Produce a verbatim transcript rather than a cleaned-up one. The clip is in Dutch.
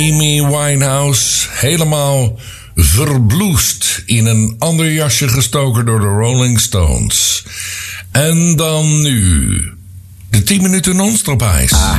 Amy Winehouse, helemaal verbloest, in een ander jasje gestoken door de Rolling Stones. En dan nu de tien minuten non-stop ijs. I